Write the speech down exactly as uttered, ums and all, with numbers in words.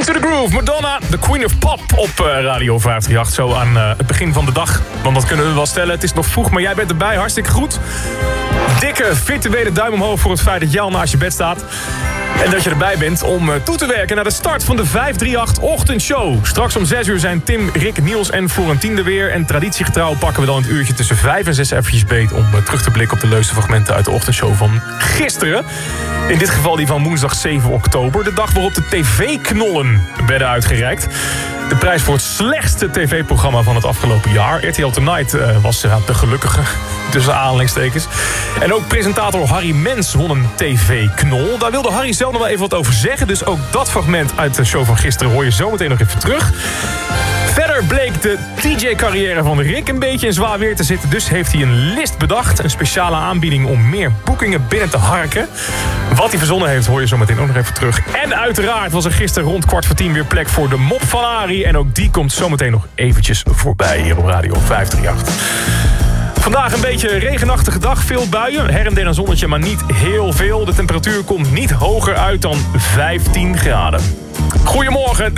Into the Groove, Madonna, the Queen of Pop op uh, Radio vijf drie acht. Zo aan uh, het begin van de dag. Want dat kunnen we wel stellen. Het is nog vroeg, maar jij bent erbij. Hartstikke goed. Dikke virtuele duim omhoog voor het feit dat jij al naast je bed staat. En dat je erbij bent om uh, toe te werken naar de start van de vijf drie acht ochtendshow. Straks om zes uur zijn Tim, Rick, Niels en Florentien er weer. En traditiegetrouw pakken we dan het uurtje tussen vijf en zes eventjes beet... om uh, terug te blikken op de leukste fragmenten uit de ochtendshow van gisteren. In dit geval die van woensdag zeven oktober. De dag waarop de tv-knollen werden uitgereikt. De prijs voor het slechtste tv-programma van het afgelopen jaar. R T L Tonight uh, was uh, de gelukkige, tussen aanhalingstekens. En ook presentator Harry Mens won een tv-knol. Daar wilde Harry zelf nog wel even wat over zeggen. Dus ook dat fragment uit de show van gisteren hoor je zometeen nog even terug. Verder bleek de D J-carrière van Rick een beetje in zwaar weer te zitten. Dus heeft hij een list bedacht. Een speciale aanbieding om meer boekingen binnen te harken. Wat hij verzonnen heeft hoor je zometeen ook nog even terug. En uiteraard was er gisteren rond kwart voor tien weer plek voor de mop van Arie. En ook die komt zometeen nog eventjes voorbij hier op Radio vijf drie acht. Vandaag een beetje regenachtige dag, veel buien. Her en der een zonnetje, maar niet heel veel. De temperatuur komt niet hoger uit dan vijftien graden. Goedemorgen,